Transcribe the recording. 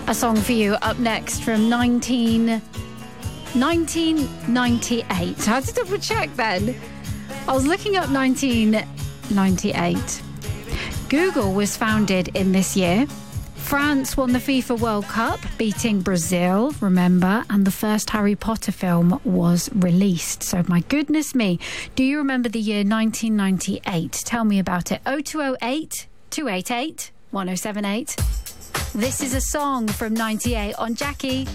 A song for you up next from 1998. I had to double check then. I was looking up 1998. Google was founded in this year. France won the FIFA World Cup, beating Brazil, remember, and the first Harry Potter film was released. So, my goodness me, do you remember the year 1998? Tell me about it. 0208 288 1078. This is a song from 98 on Jackie.